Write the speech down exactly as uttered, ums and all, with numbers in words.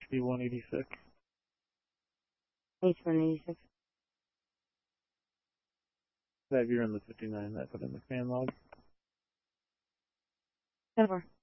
P one eighty-six. H one eighty-six. That you're in the fifty-nine that I put in the command log. ten four.